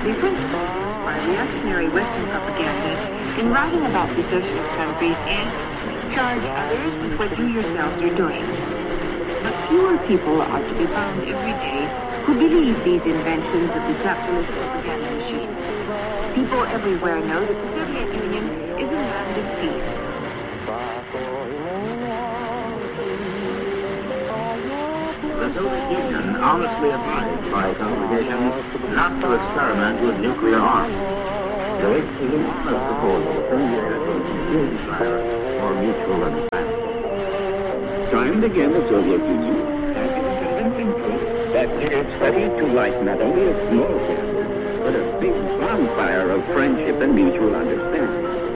The principles by reactionary Western propaganda in writing about secessionist countries is charge others with what you yourselves are doing. But fewer people are to be found every day who believe these inventions of the capitalist propaganda machine. People everywhere know that the Soviet Union is a land of peace. The Soviet Union honestly advised by its obligations not to experiment with nuclear arms. There is an honest proposal for mutual understanding. Timed again, the Soviet Union has given convincing proof that it is ready to light not only a small candle, but a big bonfire of friendship and mutual understanding.